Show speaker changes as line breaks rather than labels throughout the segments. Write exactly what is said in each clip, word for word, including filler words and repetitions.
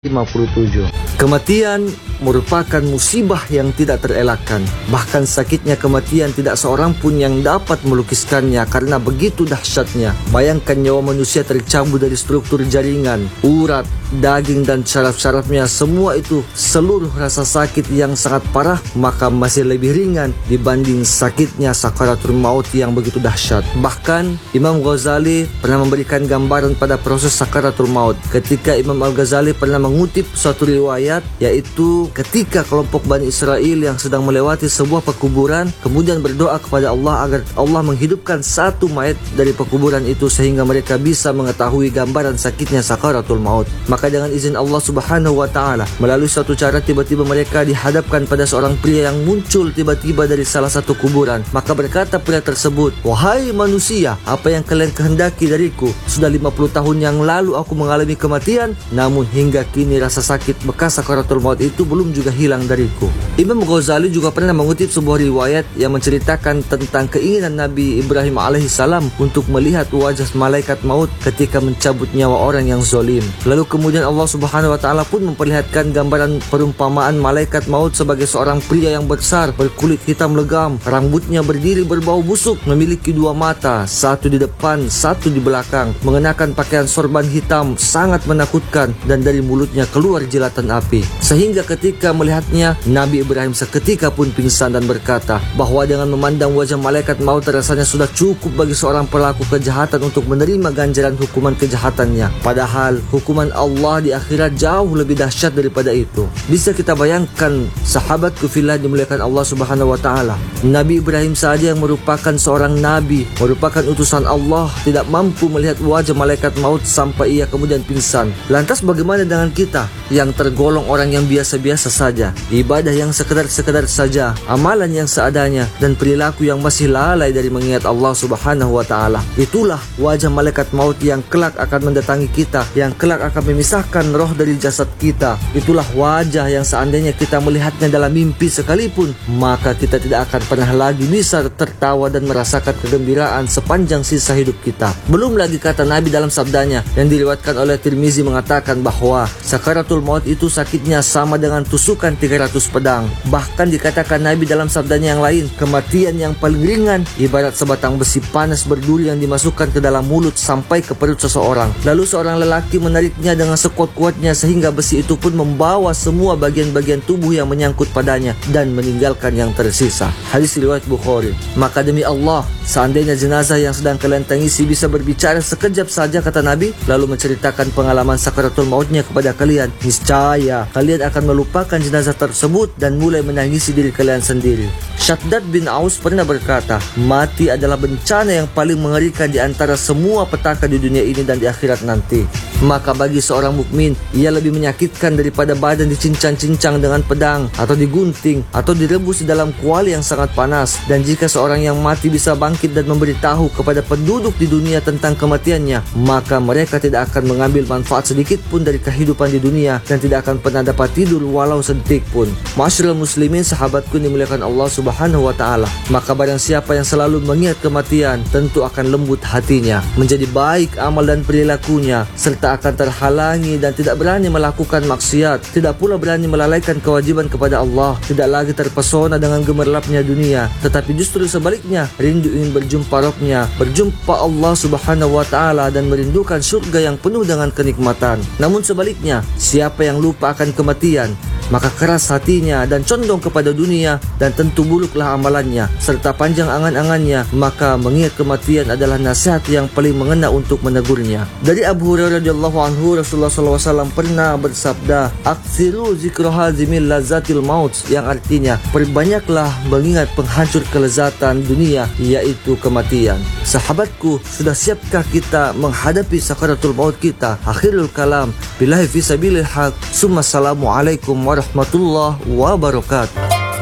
lima puluh tujuh. Kematian merupakan musibah yang tidak terelakkan. Bahkan sakitnya kematian tidak seorang pun yang dapat melukiskannya karena begitu dahsyatnya. Bayangkan nyawa manusia tercabut dari struktur jaringan, urat, daging dan syaraf-syarafnya. Semua itu seluruh rasa sakit yang sangat parah, maka masih lebih ringan dibanding sakitnya sakaratul maut yang begitu dahsyat. Bahkan Imam Ghazali pernah memberikan gambaran pada proses sakaratul maut ketika Imam Al-Ghazali pernah mengutip suatu riwayat, yaitu ketika kelompok Bani Israel yang sedang melewati sebuah pekuburan kemudian berdoa kepada Allah agar Allah menghidupkan satu mayat dari pekuburan itu sehingga mereka bisa mengetahui gambaran sakitnya sakaratul maut. Maka dengan izin Allah Subhanahu wa taala, melalui suatu cara tiba-tiba mereka dihadapkan pada seorang pria yang muncul tiba-tiba dari salah satu kuburan. Maka berkata pria tersebut, "Wahai manusia, apa yang kalian kehendaki dariku? Sudah lima puluh tahun yang lalu aku mengalami kematian, namun hingga kini rasa sakit bekas sakaratul maut itu belum juga hilang dariku." Imam Ghazali juga pernah mengutip sebuah riwayat yang menceritakan tentang keinginan Nabi Ibrahim alaihissalam untuk melihat wajah malaikat maut ketika mencabut nyawa orang yang zalim. Lalu kemudian Allah Subhanahu wa taala pun memperlihatkan gambaran perumpamaan malaikat maut sebagai seorang pria yang besar, berkulit hitam legam, rambutnya berdiri berbau busuk, memiliki dua mata, satu di depan, satu di belakang, mengenakan pakaian sorban hitam sangat menakutkan, dan dari mulutnya keluar jilatan api. Sehingga ketika melihatnya, Nabi Ibrahim seketika pun pingsan dan berkata bahwa dengan memandang wajah malaikat maut rasanya sudah cukup bagi seorang pelaku kejahatan untuk menerima ganjaran hukuman kejahatannya. Padahal hukuman Allah di akhirat jauh lebih dahsyat daripada itu. Bisa kita bayangkan, sahabatku fillah dimuliakan Allah Subhanahu wa taala, Nabi Ibrahim saja yang merupakan seorang nabi, merupakan utusan Allah, tidak mampu melihat wajah malaikat maut sampai ia kemudian pingsan. Lantas bagaimana dengan kita yang tergolong orang yang biasa-biasa saja, ibadah yang sekedar-sekedar saja, amalan yang seadanya, dan perilaku yang masih lalai dari mengingat Allah Subhanahu wa taala? Itulah wajah malaikat maut yang kelak akan mendatangi kita, yang kelak akan memisahkan roh dari jasad kita. Itulah wajah yang seandainya kita melihatnya dalam mimpi sekalipun, maka kita tidak akan pernah lagi bisa tertawa dan merasakan kegembiraan sepanjang sisa hidup kita. Belum lagi kata Nabi dalam sabdanya yang diriwayatkan oleh Tirmizi mengatakan bahwa sakaratul maut itu sakitnya sama dengan tusukan tiga ratus pedang. Bahkan dikatakan Nabi dalam sabdanya yang lain, kematian yang paling ringan ibarat sebatang besi panas berduri yang dimasukkan ke dalam mulut sampai ke perut seseorang. Lalu seorang lelaki menariknya dengan sekuat-kuatnya sehingga besi itu pun membawa semua bagian-bagian tubuh yang menyangkut padanya dan meninggalkan yang tersisa. Hadis riwayat Bukhari. Maka demi Allah, seandainya jenazah yang sedang kalian tangisi bisa berbicara sekejap saja, kata Nabi, lalu menceritakan pengalaman sakaratul mautnya kepada kalian, niscaya kalian akan melupakan jenazah tersebut dan mulai menangisi diri kalian sendiri. Syaddad bin Aus pernah berkata, mati adalah bencana yang paling mengerikan di antara semua petaka di dunia ini dan di akhirat nanti. Maka bagi seorang mukmin, ia lebih menyakitkan daripada badan dicincang-cincang dengan pedang, atau digunting, atau direbus di dalam kuali yang sangat panas. Dan jika seorang yang mati bisa bangkit dan memberitahu kepada penduduk di dunia tentang kematiannya, maka mereka tidak akan mengambil manfaat sedikit pun dari kehidupan di dunia dan tidak akan pernah dapat tidur walau sedetik pun. Masyarul muslimin, sahabatku dimuliakan Allah Subhanahu wa taala, maka barang siapa yang selalu mengingat kematian, tentu akan lembut hatinya, menjadi baik amal dan perilakunya, serta akan terhalangi dan tidak berani melakukan maksiat, tidak pula berani melalaikan kewajiban kepada Allah, tidak lagi terpesona dengan gemerlapnya dunia, tetapi justru sebaliknya, rindu ingin berjumpa Rabb-Nya, berjumpa Allah Subhanahu wa taala, dan merindukan surga yang penuh dengan kenikmatan. Namun sebaliknya, siapa yang lupa akan kematian, maka keras hatinya dan condong kepada dunia, dan tentu buruklah amalannya serta panjang angan-angannya, maka mengingat kematian adalah nasihat yang paling mengena untuk menegurnya. Dari Abu Hurairah radhiyallahu anhu, Rasulullah sallallahu alaihi wasallam pernah bersabda, "Aksiru zikra hazimil lazatil maut," yang artinya perbanyaklah mengingat penghancur kelezatan dunia, yaitu kematian. Sahabatku, sudah siapkah kita menghadapi sakaratul maut kita? Akhirul kalam, billahi fisabilil haq. Summa assalamualaikum warahmatullahi wabarakatuh.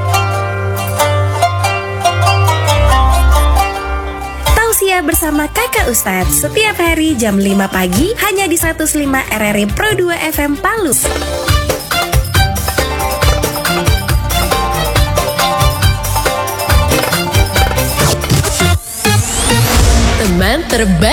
Tausiah bersama Kakak Ustadz setiap hari jam lima pagi hanya di seratus lima R R I Pro dua F M Palu. Teman terbaik